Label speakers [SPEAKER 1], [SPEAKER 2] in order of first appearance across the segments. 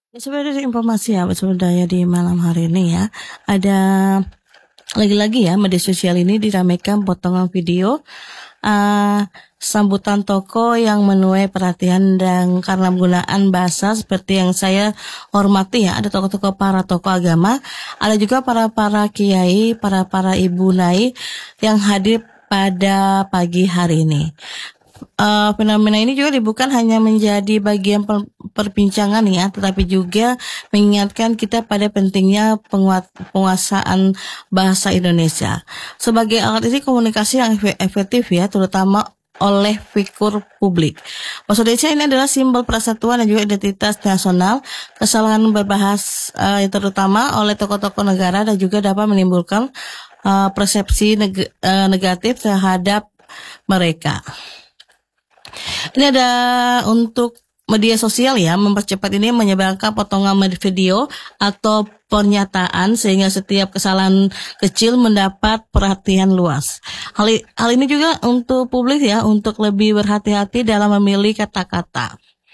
[SPEAKER 1] Ya, sebenarnya dari informasi ya, sebenarnya di malam hari ini ya, ada lagi-lagi ya media sosial ini diramaikan potongan video uh, sambutan toko yang menuai perhatian dan karena penggunaan bahasa seperti yang saya hormati ya, ada tokoh-tokoh para tokoh agama, ada juga para kiai, para ibu nai yang hadir pada pagi hari ini. Fenomena ini juga bukan hanya menjadi bagian perbincangan ya, tetapi juga mengingatkan kita pada pentingnya penguasaan bahasa Indonesia sebagai alat isi komunikasi yang efektif ya, terutama oleh figur publik. Bahasa Indonesia ini adalah simbol persatuan dan juga identitas nasional. Kesalahan berbahasa terutama oleh tokoh-tokoh negara dan juga dapat menimbulkan persepsi negatif terhadap mereka. Ini ada untuk media sosial ya, mempercepat ini menyebarkan potongan video atau pernyataan sehingga setiap kesalahan kecil mendapat perhatian luas. Hal ini juga untuk publik ya, untuk lebih berhati-hati dalam memilih kata-kata.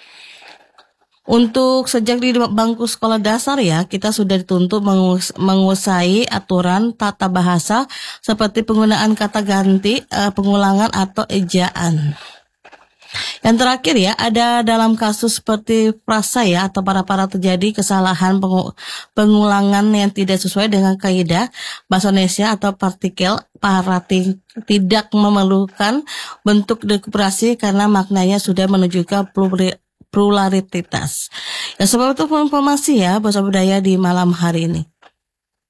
[SPEAKER 1] Untuk sejak di bangku sekolah dasar ya, kita sudah dituntut menguasai aturan tata bahasa seperti penggunaan kata ganti, pengulangan atau ejaan. Yang terakhir ya, ada dalam kasus seperti frasa ya atau para terjadi kesalahan pengulangan yang tidak sesuai dengan kaidah bahasa Indonesia atau partikel tidak memerlukan bentuk dekuperasi karena maknanya sudah menunjukkan pluralitas. Ya, sebab itu informasi ya bahasa budaya di malam hari ini.